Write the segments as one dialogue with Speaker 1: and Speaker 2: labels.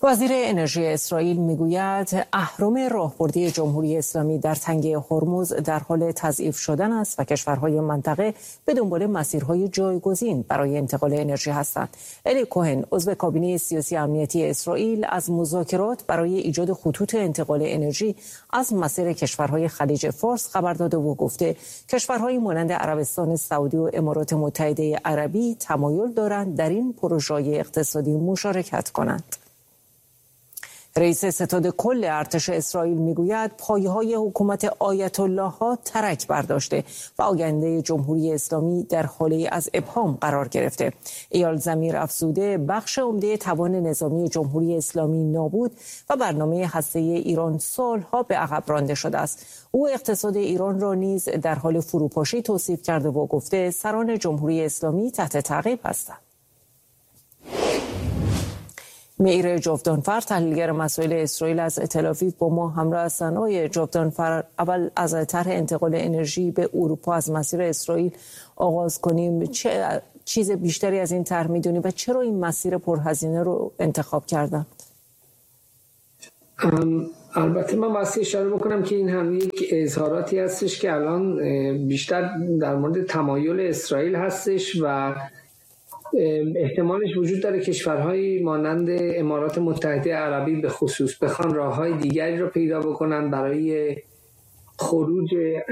Speaker 1: وزیر انرژی اسرائیل میگوید اهرم راهبردی جمهوری اسلامی در تنگه هرمز در حال تضعیف شدن است و کشورهای منطقه به دنبال مسیرهای جایگزین برای انتقال انرژی هستند. الی کوهن، عضو کابینه سیاسی امنیتی اسرائیل، از مذاکرات برای ایجاد خطوط انتقال انرژی از مسیر کشورهای خلیج فارس خبر داده و گفته کشورهای مانند عربستان سعودی و امارات متحده عربی تمایل دارند در این پروژه اقتصادی مشارکت کنند. رئیس ستاد کل ارتش اسرائیل میگوید پایه‌های حکومت آیت الله ها ترک برداشته و آینده جمهوری اسلامی در حاله از ابهام قرار گرفته. ایال زمیر افزوده بخش عمده توان نظامی جمهوری اسلامی نابود و برنامه هسته‌ای ایران سالها به عقب رانده شده است. او اقتصاد ایران را نیز در حال فروپاشی توصیف کرده و گفته سران جمهوری اسلامی تحت تعقیب هستند. مئیر جاودانفر، تحلیلگر مسائل اسرائیل از تل‌آویو با ما همراه هستند. آقای جاودانفر، اول از طرح انتقال انرژی به اروپا از مسیر اسرائیل آغاز کنیم. چه چیز بیشتری از این طرح می‌دونی و چرا این مسیر پرهزینه رو انتخاب کردن؟
Speaker 2: البته من واسه اشاره بکنم که این هم یک اظهاراتی هستش که الان بیشتر در مورد تمایل اسرائیل هستش و احتمالش وجود داره کشورهایی مانند امارات متحده عربی به خصوص بخوان راههای دیگری رو پیدا بکنن برای خروج،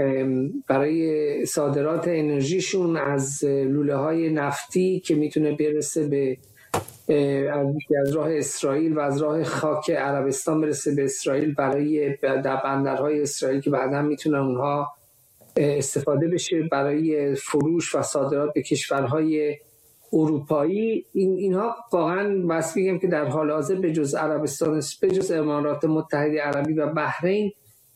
Speaker 2: برای صادرات انرژیشون از لوله‌های نفتی که میتونه برسه به از راه اسرائیل و از راه خاک عربستان برسه به اسرائیل، برای در بندرهای اسرائیل که بعدا میتونه اونها استفاده بشه برای فروش و صادرات به کشورهای اروپایی. اینها واقعا بس بگم که در حال حاضر به جز عربستان، به جز امارات متحده عربی و بحرین،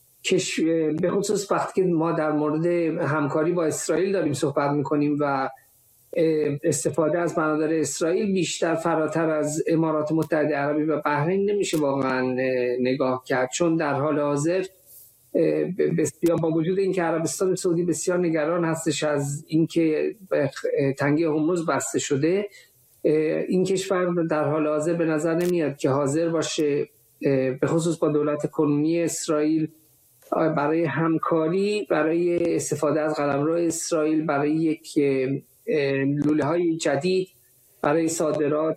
Speaker 2: به خصوص وقتی که ما در مورد همکاری با اسرائیل داریم صحبت میکنیم و استفاده از بنادر اسرائیل، بیشتر فراتر از امارات متحده عربی و بحرین نمیشه واقعا نگاه کرد، چون در حال حاضر بسیار با وجود اینکه عربستان سعودی بسیار نگران هستش از اینکه تنگه هرمز بسته شده، این کشور در حال حاضر به نظر نمیاد که حاضر باشه به خصوص با دولت کنونی اسرائیل برای همکاری، برای استفاده از قلمرو اسرائیل برای یک لوله‌های جدید برای صادرات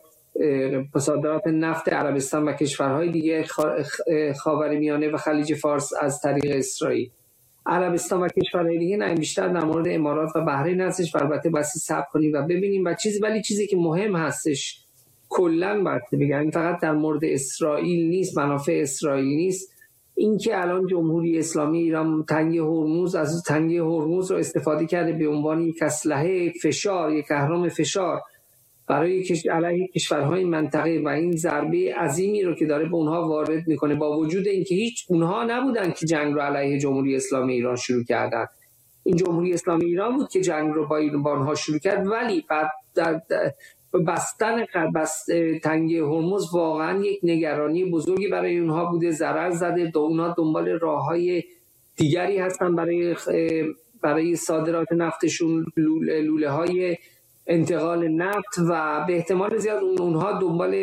Speaker 2: نفت عربستان و کشورهای دیگه خاورمیانه و خلیج فارس از طریق اسرائیل. عربستان و کشورهای دیگه نه، بیشتر در مورد امارات و بحرین هستش و البته بسی صبر کنیم و ببینیم و ولی چیزی که مهم هستش کلاً باید بگم، فقط در مورد اسرائیل نیست، منافع اسرائیل نیست، اینکه الان جمهوری اسلامی ایران از تنگه هرمز رو استفاده کرده به عنوان یک اسلحه فشار، یک اهرم فشار برای علیه کشورهای منطقه و این ضربه عظیمی رو که داره به اونها وارد میکنه، با وجود اینکه هیچ اونها نبودن که جنگ رو علیه جمهوری اسلامی ایران شروع کردن. این جمهوری اسلامی ایران بود که جنگ رو با اونها شروع کرد، ولی بعد بستن تنگه هرمز واقعا یک نگرانی بزرگی برای اونها بوده، ضرر زده. اونها دنبال راههای دیگری هستن برای صادرات نفتشون، لوله‌های انتقال نفت و به احتمال زیاد اونها دنبال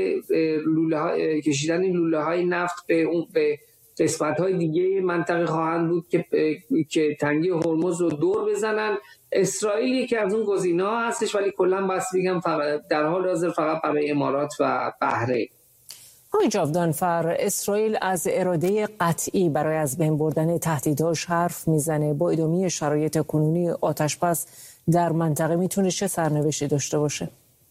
Speaker 2: کشیدن لوله‌های نفت به قسمت‌های دیگه منطقه خواهند بود که تنگه هرمز رو دور بزنن. اسرائیل یکی از اون گزینه‌ها هستش، ولی کلاً بس بگم فقط در حال حاضر فقط برای امارات و بحرین.
Speaker 1: آقای جاودانفر، اسرائیل از اراده قطعی برای از بین بردن تهدیدهاش حرف میزنه. با ادامه شرایط کنونی آتش‌بس در منطقه میتونه چه سرنوشتی داشته باشه؟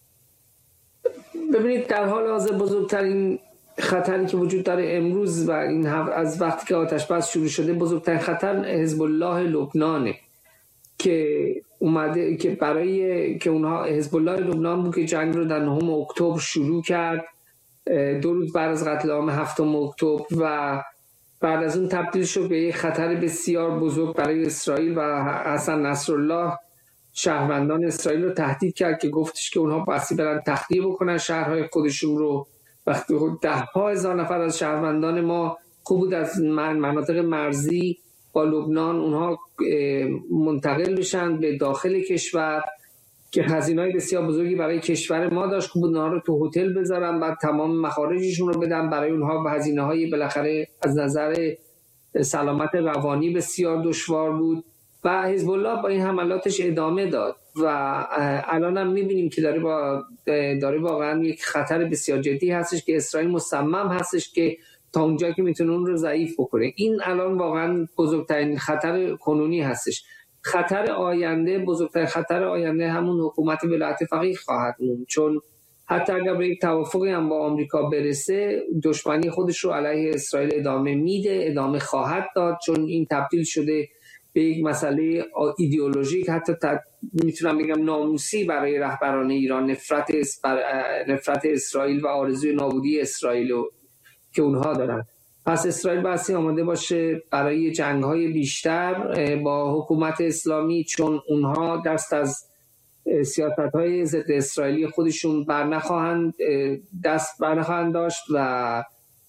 Speaker 2: ببینید، در حال حاضر بزرگترین خطری که وجود داره امروز و این از وقتی که آتش‌بس شروع شده، بزرگترین خطر حزب الله لبنانه که اومده که برای که اونها حزب الله لبنان بود که جنگ رو در 9 اکتبر شروع کرد، 2 روز بعد از قتل عام 7 اکتبر، و بعد از اون تبدیل شد به یک خطر بسیار بزرگ برای اسرائیل و حسن نصرالله شهروندان اسرائیل رو تهدید کرد که گفتش که اونها بسی برن تخریب بکنن شهرهای خودشون رو. وقتی 10,000 نفر از شهروندان ما خوب بود از مناطق مرزی با لبنان اونها منتقل بشن به داخل کشور که خزینه‌های بسیار بزرگی برای کشور ما داشت که اونها رو تو هتل بذارن، بعد تمام مخارجشون رو بدن. برای اونها هزینه‌های بالاخره از نظر سلامت روانی بسیار دشوار بود و حزب الله با این حملاتش ادامه داد و الان هم می‌بینیم که داره واقعا یک خطر بسیار جدی هستش که اسرائیل مصمم هستش که تا اونجایی که میتونه اون رو ضعیف بکنه. این الان واقعا بزرگترین خطر کنونی هستش. بزرگترین خطر آینده همون حکومت ولایت فقیه خواهد موند، چون حتی اگر به یک توافقی هم با آمریکا برسه، دشمنی خودش رو علیه اسرائیل ادامه خواهد داد، چون این تبدیل شده به یک مسئله ایدئولوژیک، حتی میتونم بگم ناموسی برای رهبران ایران. نفرت اسرائیل و آرزوی نابودی اسرائیل که اونها دارن. پس اسرائیل بایستی آماده باشه برای جنگ‌های بیشتر با حکومت اسلامی، چون اونها دست از سیاست‌های ضد اسرائیلی خودشون برنخواهند داشت و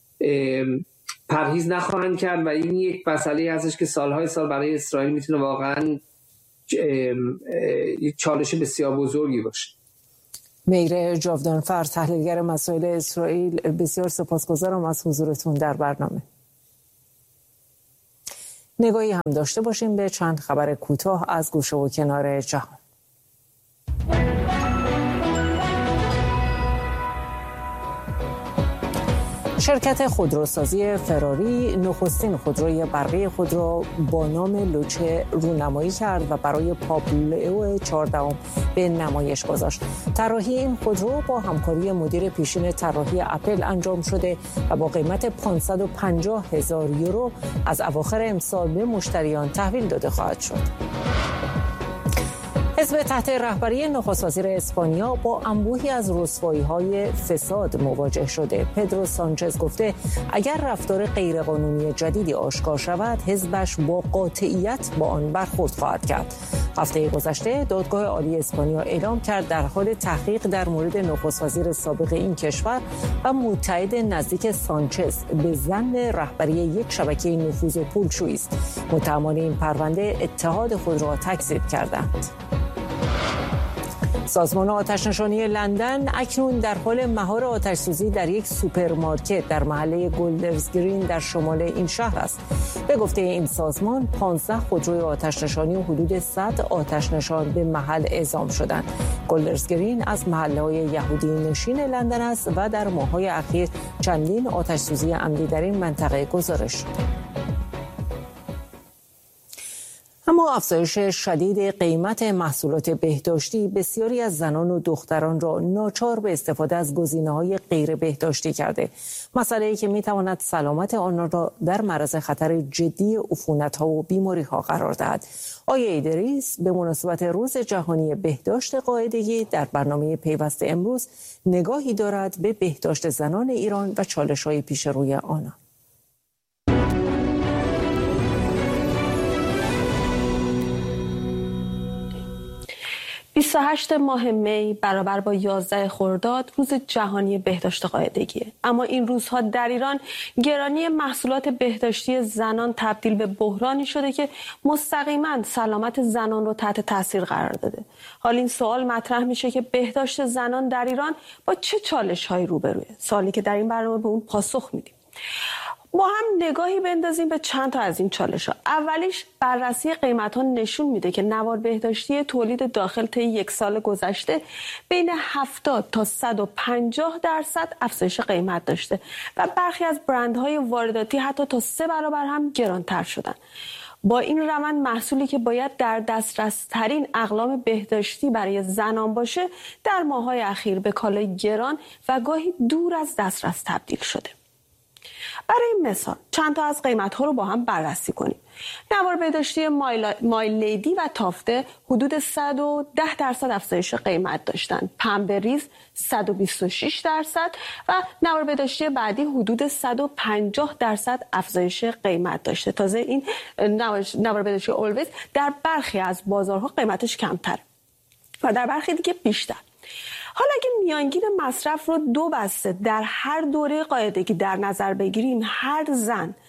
Speaker 2: پرهیز نخواهند کرد و این یک مسئله هستش که سالهای سال برای اسرائیل میتونه واقعا یک چالش بسیار بزرگی باشه.
Speaker 1: میر جاودانفر، تحلیلگر مسائل اسرائیل، بسیار سپاسگزارم از حضورتون در برنامه. نگاهی هم داشته باشیم به چند خبر کوتاه از گوشه و کنار جهان. شرکت خودروسازی فراری نخستین خودروی برقی خود را با نام لوچه رونمایی کرد و برای پابلو 14 به نمایش گذاشت. طراحی این خودرو با همکاری مدیر پیشین طراحی اپل انجام شده و با قیمت 550,000 یورو از اواخر امسال به مشتریان تحویل داده خواهد شد. حزب تحت رهبری نخست وزیر اسپانیا با انبوهی از رسوایی‌های فساد مواجه شده. پدرو سانچز گفته اگر رفتار غیرقانونی جدیدی آشکار شود، حزبش با قاطعیت با آن برخورد خواهد کرد. هفته گذشته دادگاه عالی اسپانیا اعلام کرد در حال تحقیق در مورد نخست وزیر سابق این کشور و متحد نزدیک سانچز به ظن رهبری یک شبکه نفوذ و پولشویی است. متهمان این پرونده اتحاد خود را تکذیب کردند. سازمان آتش‌نشانی لندن اکنون در حال مهار آتش‌سوزی در یک سوپرمارکت در محله گولدرز گرین در شمال این شهر است. به گفته این سازمان 15 خودروی آتش‌نشانی و حدود 100 آتش‌نشان به محل اعزام شدند. گولدرز گرین از محله‌های یهودی نشین لندن است و در ماه‌های اخیر چندین آتش‌سوزی عمدی در این منطقه گزارش شده. اما افزایش شدید قیمت محصولات بهداشتی بسیاری از زنان و دختران را ناچار به استفاده از گزینه‌های غیر بهداشتی کرده. مسئله‌ای که می‌تواند سلامت آنها را در معرض خطر جدی عفونت‌ها و بیماری‌ها قرار دهد. آیه ادریس به مناسبت روز جهانی بهداشت قاعدگی در برنامه پیوست امروز نگاهی دارد به بهداشت زنان ایران و چالش‌های پیش روی آنها.
Speaker 3: 28 ماه می برابر با 11 خرداد روز جهانی بهداشت قاعدگیه. اما این روزها در ایران گرانی محصولات بهداشتی زنان تبدیل به بحرانی شده که مستقیما سلامت زنان رو تحت تاثیر قرار داده. حال این سوال مطرح میشه که بهداشت زنان در ایران با چه چالش‌هایی روبروه؟ سوالی که در این برنامه به اون پاسخ میدیم. با هم نگاهی بندازیم به چند تا از این چالش‌ها. اولیش بررسی قیمت‌ها نشون میده که نوار بهداشتی تولید داخل طی یک سال گذشته بین 70 تا 150% افزایش قیمت داشته و برخی از برندهای وارداتی حتی تا 3 برابر هم گرانتر شدن. با این روند محصولی که باید در دسترس ترین اقلام بهداشتی برای زنان باشه در ماه‌های اخیر به کالای گران و گاهی دور از دسترس تبدیل شده. برای مثال چند تا از قیمت‌ها رو با هم بررسی کنیم. نوار بهداشتی مای لیدی و تافته حدود 110% افزایش قیمت داشتن. پنبه ریز 126% و نوار بهداشتی بعدی حدود 150% افزایش قیمت داشته. تازه این نوار بهداشتی اولویز در برخی از بازارها قیمتش کمتره و در برخی دیگه بیشتر. حالا اگه میانگین مصرف رو 2 بسته در هر دوره قاعدگی در نظر بگیریم، هر زن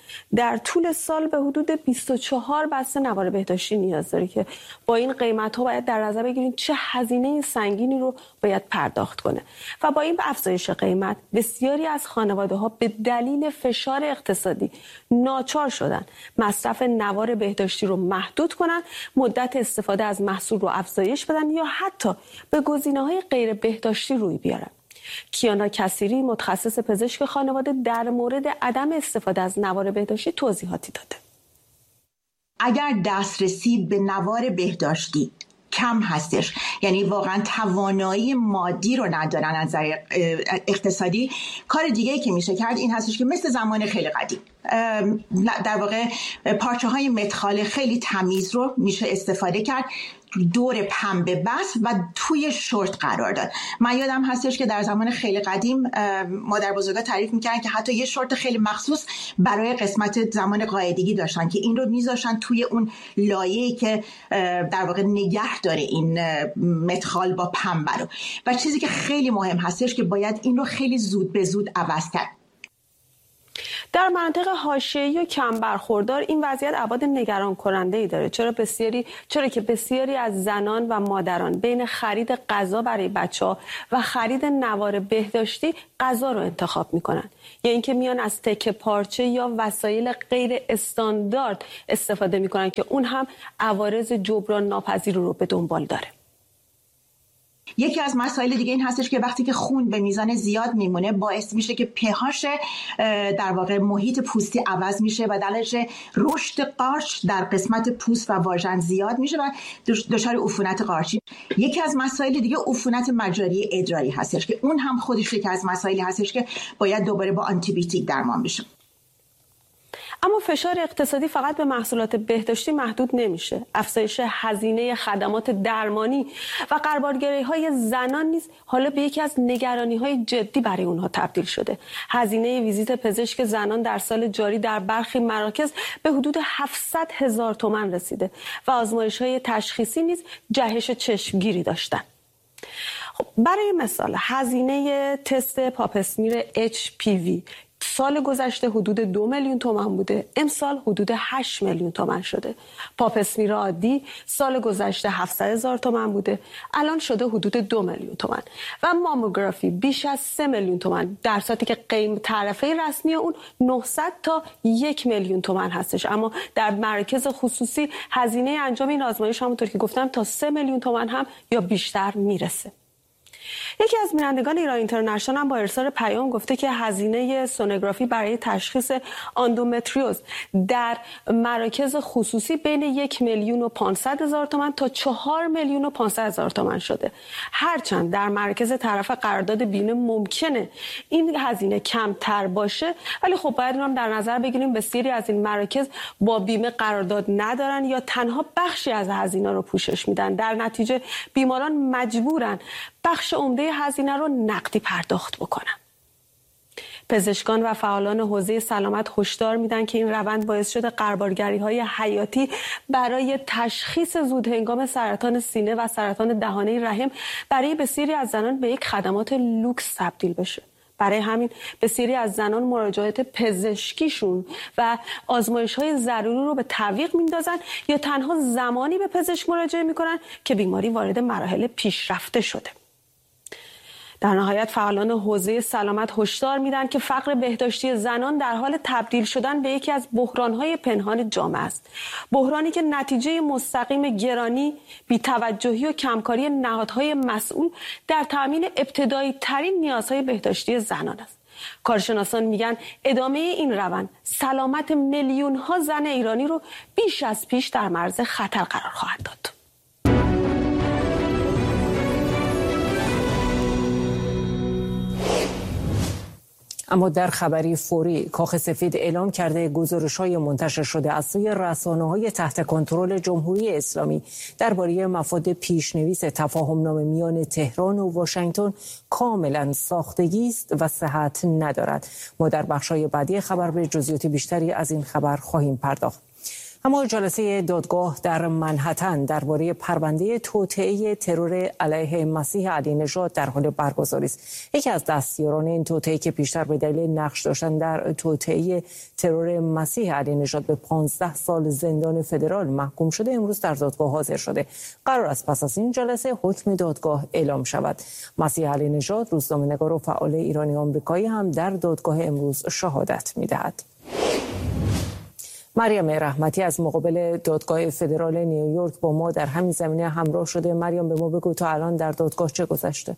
Speaker 3: در طول سال به حدود 24 بسته نوار بهداشتی نیاز داره که با این قیمت‌ها باید در نظر بگیریم چه هزینه سنگینی رو باید پرداخت کنه و با این افزایش قیمت بسیاری از خانواده‌ها به دلیل فشار اقتصادی ناچار شدن مصرف نوار بهداشتی رو محدود کنن، مدت استفاده از محصول رو افزایش بدن یا حتی به گزینه‌های غیر بهداشتی روی بیارن. کیانا کثیری متخصص پزشک خانواده در مورد عدم استفاده از نوار بهداشتی توضیحاتی داده.
Speaker 4: اگر دسترسی به نوار بهداشتی کم هستش، یعنی واقعا توانایی مادی رو ندارن از نظر اقتصادی، کار دیگه‌ای که میشه کرد این هستش که مثل زمان خیلی قدیم در واقع پارچه های متخال خیلی تمیز رو میشه استفاده کرد، دور پنبه بست و توی شورت قرار داد. من یادم هستش که در زمان خیلی قدیم مادر بزرگا تعریف میکردن که حتی یه شورت خیلی مخصوص برای قسمت زمان قاعدگی داشتن که این رو میذاشتن توی اون لایه‌ای که در واقع نگه داره این متخال با پنبه رو. و چیزی که خیلی مهم هستش که باید این رو خیلی زود به زود عوض کرد.
Speaker 3: در مناطق حاشیه‌ای و کم برخوردار این وضعیت ابعاد نگران کننده‌ای داره، چرا که بسیاری از زنان و مادران بین خرید غذا برای بچه‌ها و خرید نوار بهداشتی غذا رو انتخاب می‌کنن یا اینکه میان از تکه پارچه یا وسایل غیر استاندارد استفاده می‌کنن که اون هم عوارض جبران ناپذیر رو به دنبال داره.
Speaker 4: یکی از مسائل دیگه این هستش که وقتی که خون به میزان زیاد میمونه باعث میشه که pH در واقع محیط پوستی عوض میشه و دلیلش رشد قارچ در قسمت پوست و واژن زیاد میشه و دچار عفونت قارچی. یکی از مسائل دیگه عفونت مجاری ادراری هستش که اون هم خودش یکی از مسائلی هستش که باید دوباره با آنتی بیوتیک درمان بشه.
Speaker 3: اما فشار اقتصادی فقط به محصولات بهداشتی محدود نمیشه. افزایش هزینه خدمات درمانی و غربالگری‌های زنان نیز حالا به یکی از نگرانی‌های جدی برای اونها تبدیل شده. هزینه ویزیت پزشک زنان در سال جاری در برخی مراکز به حدود 700,000 تومان رسیده و آزمایش‌های تشخیصی نیز جهش چشمگیری داشتن. خب برای مثال هزینه تست پاپسمیر HPV سال گذشته حدود 2 میلیون تومان بوده، امسال حدود 8 میلیون تومان شده. پاپسمیر عادی سال گذشته 700,000 تومان بوده، الان شده حدود 2 میلیون تومان و ماموگرافی بیش از 3 میلیون تومان، در صورتی که قیمت تعرفه رسمی اون 900 تا 1 میلیون تومان هستش. اما در مراکز خصوصی هزینه انجام این آزمایش همونطور که گفتم تا 3 میلیون تومان هم یا بیشتر میرسه. یکی از بینندگان ایران اینترنشنال هم با ارسال پیام گفته که هزینه سونوگرافی برای تشخیص اندومتریوز در مراکز خصوصی بین 1,500,000 تومان تا 4,500,000 تومان شده. هرچند در مرکز طرف قرارداد بیمه ممکنه این هزینه کمتر باشه، ولی خب باید هم در نظر بگیریم بسیاری از این مراکز با بیمه قرارداد ندارن یا تنها بخشی از هزینه رو پوشش میدن. در نتیجه بیماران مجبورن بخش عمده هزینه رو نقدی پرداخت بکنن. پزشکان و فعالان حوزه سلامت هشدار میدن که این روند باعث شده غربالگری‌های حیاتی برای تشخیص زودهنگام سرطان سینه و سرطان دهانه رحم برای بسیاری از زنان به یک خدمات لوکس تبدیل بشه. برای همین بسیاری از زنان مراجعات پزشکیشون و آزمایش‌های ضروری رو به تعویق میندازن یا تنها زمانی به پزشک مراجعه میکنن که بیماری وارد مراحل پیشرفته شده. در نهایت فعالان حوزه سلامت هشدار میدن که فقر بهداشتی زنان در حال تبدیل شدن به یکی از بحران‌های پنهان جامعه است. بحرانی که نتیجه مستقیم گرانی، بی‌توجهی و کمکاری نهادهای مسئول در تامین ابتدایی ترین نیازهای بهداشتی زنان است. کارشناسان میگن ادامه این روند سلامت میلیون‌ها زن ایرانی رو بیش از پیش در معرض خطر قرار خواهد داد.
Speaker 1: اما در خبری فوری کاخ سفید اعلام کرده گزارش‌های منتشر شده از سوی رسانه‌های تحت کنترل جمهوری اسلامی درباره مفاد پیشنویس تفاهم‌نامه میان تهران و واشنگتن کاملا ساختگی است و صحت ندارد. ما در بخش‌های بعدی خبر به جزئیات بیشتری از این خبر خواهیم پرداخت. اما جلسه دادگاه در منهتن درباره پرونده توطئه ترور علیه مسیح علی نژاد در حال برگزاری است. یکی از دستیاران این توطئه که پیشتر به دلیل نقش داشتن در توطئه ترور مسیح علی نژاد به 15 سال زندان فدرال محکوم شده، امروز در دادگاه حاضر شده. قرار است پس از این جلسه حکم دادگاه اعلام شود. مسیح علی نژاد، روزنامه‌نگار و فعال ایرانی آمریکایی، هم در دادگاه امروز شهادت می‌دهد. مریم رحمتی از مقابل دادگاه فدرال نیویورک با ما در همین زمینه همراه شده. مریم، به ما بگو تا الان در دادگاه چه گذشته؟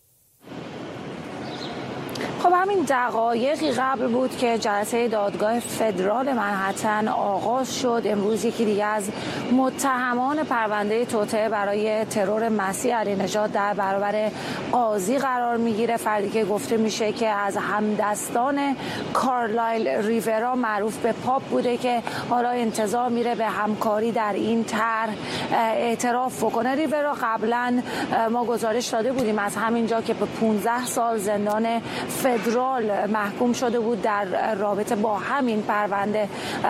Speaker 5: خب همین دقایقی قبل بود که جلسه دادگاه فدرال منهتن آغاز شد. امروز یکی دیگه از متهمان پرونده توطئه برای ترور مسیح علی نژاد در برابر قاضی قرار میگیره. فردی که گفته میشه که از همدستان کارلایل ریورا معروف به پاپ بوده که حالا انتظار میره به همکاری در این طرح اعتراف بکنه. ریورا قبلا ما گزارش داده بودیم از همینجا که به 15 سال زندان فدرال محکوم شده بود در رابطه با همین پرونده.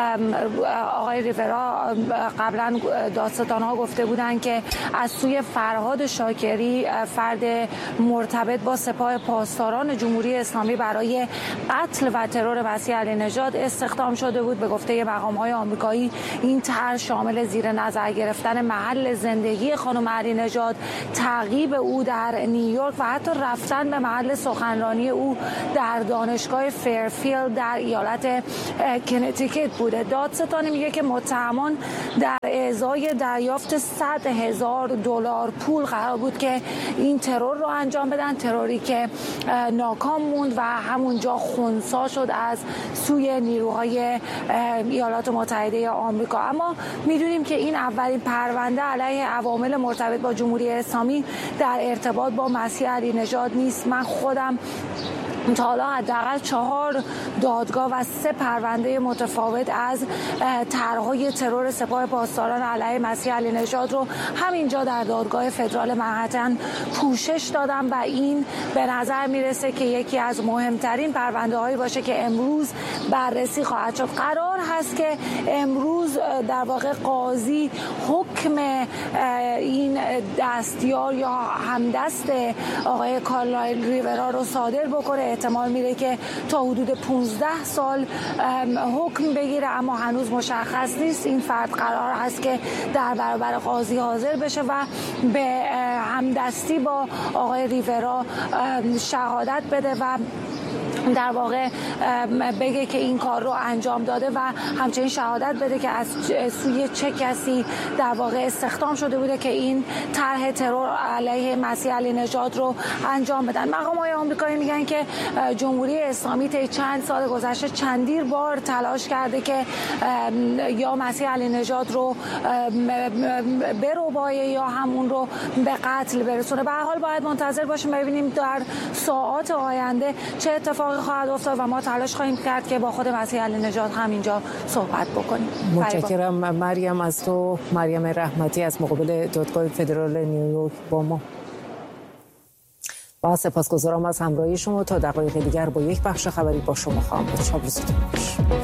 Speaker 5: آقای ریورا قبلا دادستان‌ها گفته بودند که از سوی فرهاد شاکری، فرد مرتبط با سپاه پاسداران جمهوری اسلامی برای قتل و ترور مسیح علی نژاد استخدام شده بود. به گفته مقام‌های آمریکایی این طرح شامل زیر نظر گرفتن محل زندگی خانم علی نژاد، تعقیب او در نیویورک و حتی رفتن به محل سخنرانی او در دانشگاه فیرفیلد در ایالت کنتیکت بوده. دادستانی میگه که متهمان در ازای دریافت $100,000 پول قرار بود که این ترور رو انجام بدن، تروری که ناکام موند و همونجا خنثی شد از سوی نیروهای ایالات متحده آمریکا. اما میدونیم که این اولین پرونده علیه عوامل مرتبط با جمهوری اسلامی در ارتباط با مسیح علی نژاد نیست. من خودم تا حالا حداقل 4 دادگاه و 3 پرونده متفاوت از طرح‌های ترور سپاه پاسداران علیه مسیح علی نژاد رو همینجا در دادگاه فدرال منهتن پوشش دادم و این به نظر میرسه که یکی از مهمترین پرونده‌هایی باشه که امروز بررسی خواهد شد. قرار هست که امروز در واقع قاضی حکم این دستیار یا همدست آقای کارلایل ریورا رو صادر بکنه. احتمال میره که تا حدود 15 سال حکم بگیره، اما هنوز مشخص نیست. این فرد قرار هست که در برابر قاضی حاضر بشه و به همدستی با آقای ریورا شهادت بده و در واقع بگه که این کار رو انجام داده و همچنین شهادت بده که از سوی چه کسی در واقع استخدام شده بوده که این طرح ترور علیه مسیح علی نژاد رو انجام بدن. مقام‌های آمریکایی میگن که جمهوری اسلامی طی چند سال گذشته چندین بار تلاش کرده که یا مسیح علی نژاد رو بربایه یا همون رو به قتل برسونه. به هر حال باید منتظر باشیم ببینیم در ساعات آینده چه اتفاقی خواهد افتاد و ما تلاش خواهیم کرد که با خود مسیح علی نژاد همینجا صحبت بکنیم.
Speaker 1: متشکرم مریم، از تو. مریم رحمتی از مقابل دادگاه فدرال نیویورک با ما. با سپاسگزارم از همراهی شما. تا دقایق دیگر با یک بخش خبری با شما خواهم بود. شب روزتون خوش.